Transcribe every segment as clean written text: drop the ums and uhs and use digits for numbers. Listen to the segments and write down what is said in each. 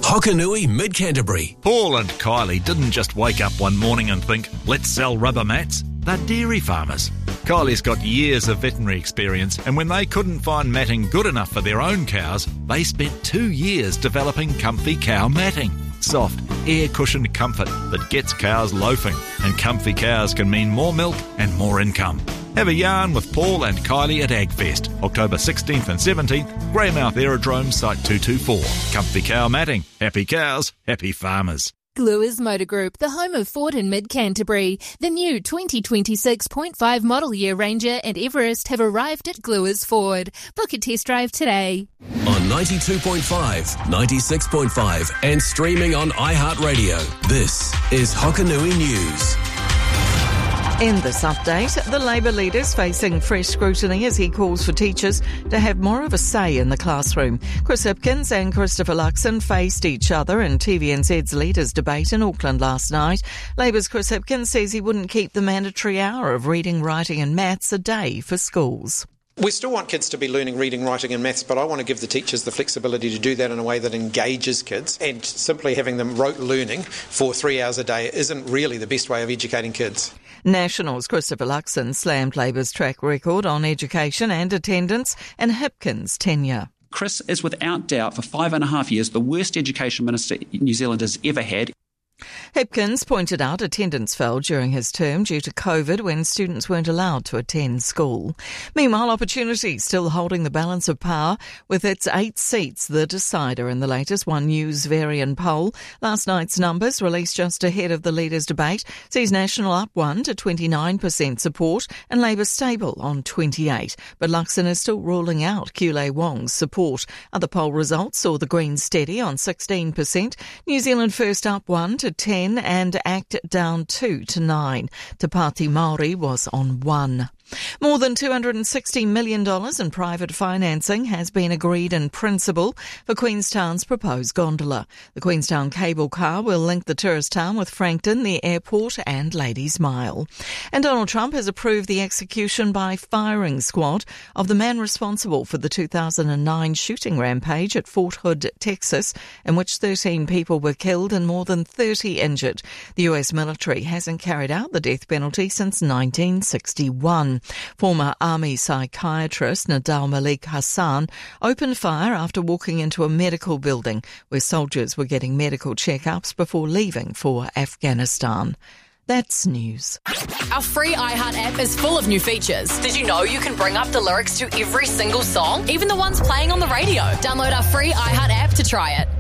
Hokanui, Mid-Canterbury. Paul and Kylie didn't just wake up one morning and think, let's sell rubber mats. They're dairy farmers. Kylie's got years of veterinary experience, and when they couldn't find matting good enough for their own cows, they spent 2 years developing comfy cow matting. Soft, air-cushioned comfort that gets cows loafing, and comfy cows can mean more milk and more income. Have a yarn with Paul and Kylie at AgFest, October 16th and 17th, Greymouth Aerodrome, Site 224. Comfy cow matting. Happy cows, happy farmers. Gluers Motor Group, the home of Ford in Mid-Canterbury. The new 2026.5 model year Ranger and Everest have arrived at Gluers Ford. Book a test drive today. On 92.5, 96.5 and streaming on iHeartRadio. This is Hokanui News. In this update, the Labour leader's facing fresh scrutiny as he calls for teachers to have more of a say in the classroom. Chris Hipkins and Christopher Luxon faced each other in TVNZ's leaders' debate in Auckland last night. Labour's Chris Hipkins says he wouldn't keep the mandatory hour of reading, writing and maths a day for schools. We still want kids to be learning reading, writing and maths, but I want to give the teachers the flexibility to do that in a way that engages kids, and simply having them rote learning for 3 hours a day isn't really the best way of educating kids. Nationals Christopher Luxon slammed Labour's track record on education and attendance and Hipkins' tenure. Chris is without doubt for 5.5 years the worst education minister New Zealand has ever had. Hipkins pointed out attendance fell during his term due to COVID when students weren't allowed to attend school. Meanwhile, Opportunity still holding the balance of power with its 8 seats, the decider in the latest One News Varian poll. Last night's numbers, released just ahead of the leaders' debate, sees National up 1 to 29% support and Labour stable on 28%. But Luxon is still ruling out Kule Wong's support. Other poll results saw the Greens steady on 16%, New Zealand First up 1 to 10 and ACT down 2 to 9. Te Pāti Māori was on 1. More than $260 million in private financing has been agreed in principle for Queenstown's proposed gondola. The Queenstown cable car will link the tourist town with Frankton, the airport and Ladies Mile. And Donald Trump has approved the execution by firing squad of the man responsible for the 2009 shooting rampage at Fort Hood, Texas, in which 13 people were killed and more than 30 injured. The US military hasn't carried out the death penalty since 1961. Former Army psychiatrist Nadal Malik Hassan opened fire after walking into a medical building where soldiers were getting medical checkups before leaving for Afghanistan. That's news. Our free iHeart app is full of new features. Did you know you can bring up the lyrics to every single song, even the ones playing on the radio? Download our free iHeart app to try it.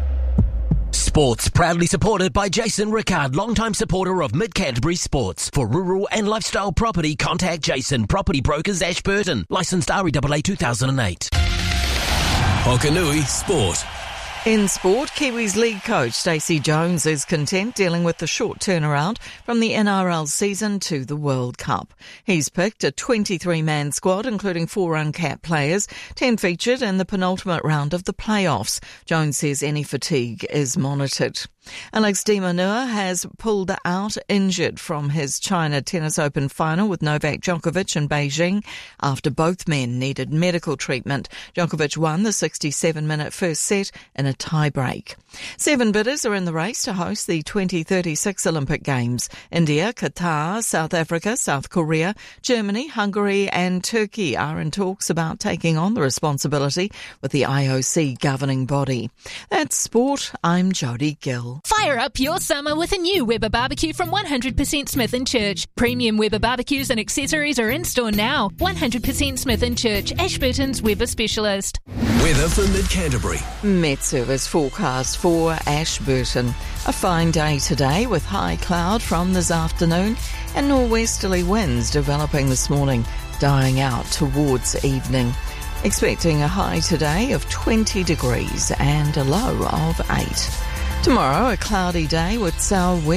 Sports, proudly supported by Jason Rickard, longtime supporter of Mid-Canterbury Sports. For rural and lifestyle property, contact Jason, Property Brokers, Ashburton. Licensed REAA 2008. Hokanui Sport. In sport, Kiwis league coach Stacey Jones is content dealing with the short turnaround from the NRL season to the World Cup. He's picked a 23-man squad, including 4 uncapped players, 10 featured in the penultimate round of the playoffs. Jones says any fatigue is monitored. Alex de Minaur has pulled out injured from his China Tennis Open final with Novak Djokovic in Beijing after both men needed medical treatment. Djokovic won the 67-minute first set in a tie-break. 7 bidders are in the race to host the 2036 Olympic Games. India, Qatar, South Africa, South Korea, Germany, Hungary and Turkey are in talks about taking on the responsibility with the IOC governing body. That's sport. I'm Jodie Gill. Fire up your summer with a new Weber barbecue from 100% Smith & Church. Premium Weber barbecues and accessories are in store now. 100% Smith & Church, Ashburton's Weber specialist. Weather for Mid-Canterbury. Met Service forecast for Ashburton. A fine day today with high cloud from this afternoon and norwesterly winds developing this morning, dying out towards evening. Expecting a high today of 20 degrees and a low of 8. Tomorrow, a cloudy day with southwest